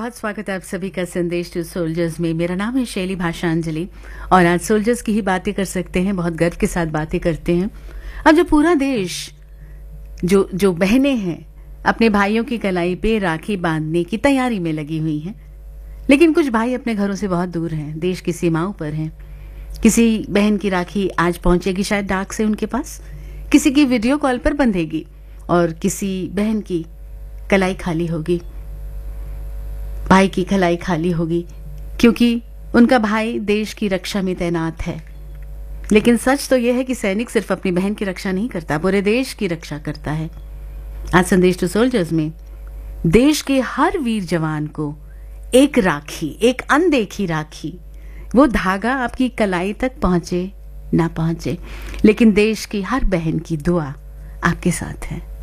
बहुत स्वागत है आप सभी का संदेश टू सोल्जर्स में। मेरा नाम है शैली भाषांजलि और आज सोल्जर्स की ही बातें कर सकते हैं, बहुत गर्व के साथ बातें करते हैं। अब जो पूरा देश जो बहनें हैं अपने भाइयों की कलाई पे राखी बांधने की तैयारी में लगी हुई हैं, लेकिन कुछ भाई अपने घरों से बहुत दूर हैं, देश की सीमाओं पर हैं। किसी बहन की राखी आज पहुंचेगी शायद डाक से उनके पास, किसी की वीडियो कॉल पर बंधेगी और किसी बहन की कलाई खाली होगी, भाई की कलाई खाली होगी, क्योंकि उनका भाई देश की रक्षा में तैनात है। लेकिन सच तो यह है कि सैनिक सिर्फ अपनी बहन की रक्षा नहीं करता, पूरे देश की रक्षा करता है। आज संदेश टू सोल्जर्स में देश के हर वीर जवान को एक राखी, एक अनदेखी राखी, वो धागा आपकी कलाई तक पहुंचे ना पहुंचे, लेकिन देश की हर बहन की दुआ आपके साथ है।